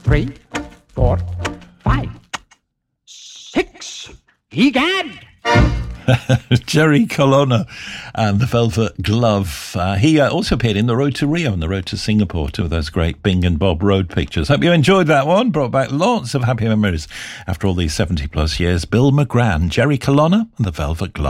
3, 4, 5, 6. Egad! Jerry Colonna and the Velvet Glove. He also appeared in The Road to Rio and The Road to Singapore, two of those great Bing and Bob road pictures. Hope you enjoyed that one. Brought back lots of happy memories after all these 70 plus years. Bill McGran, Jerry Colonna and the Velvet Glove.